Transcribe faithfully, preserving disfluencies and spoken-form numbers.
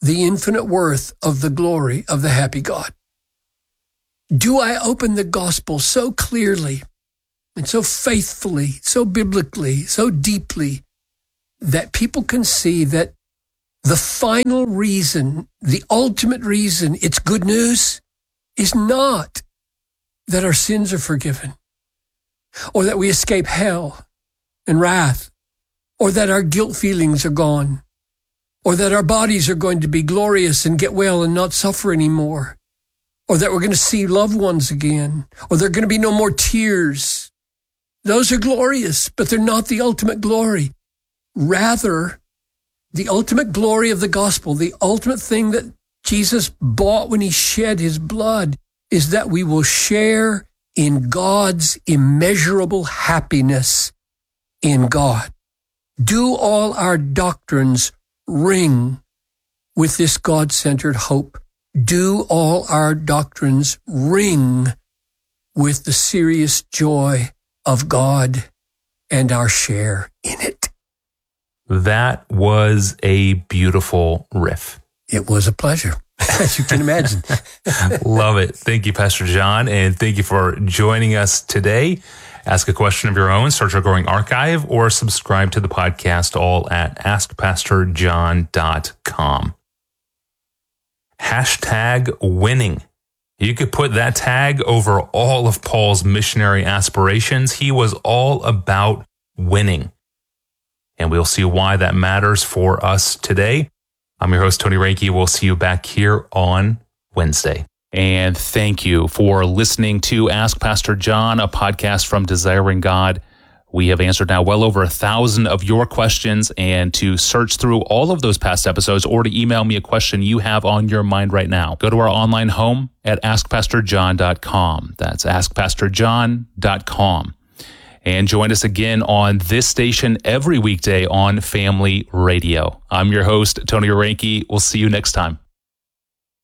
the infinite worth of the glory of the happy God? Do I open the gospel so clearly and so faithfully, so biblically, so deeply that people can see that the final reason, the ultimate reason it's good news is not that our sins are forgiven or that we escape hell and wrath or that our guilt feelings are gone or that our bodies are going to be glorious and get well and not suffer anymore, or that we're going to see loved ones again, or there are going to be no more tears. Those are glorious, but they're not the ultimate glory. Rather, the ultimate glory of the gospel, the ultimate thing that Jesus bought when he shed his blood, is that we will share in God's immeasurable happiness in God. Do all our doctrines ring with this God-centered hope? Do all our doctrines ring with the serious joy of God and our share in it? That was a beautiful riff. It was a pleasure, as you can imagine. Love it. Thank you, Pastor John, and thank you for joining us today. Ask a question of your own, search our growing archive, or subscribe to the podcast, all at ask pastor john dot com. Hashtag winning. You could put that tag over all of Paul's missionary aspirations. He was all about winning. And we'll see why that matters for us today. I'm your host, Tony Reinke. We'll see you back here on Wednesday. And thank you for listening to Ask Pastor John, a podcast from Desiring God. We have answered now well over a thousand of your questions, and to search through all of those past episodes or to email me a question you have on your mind right now, go to our online home at ask pastor john dot com. That's ask pastor john dot com. And join us again on this station every weekday on Family Radio. I'm your host, Tony Reinke. We'll see you next time.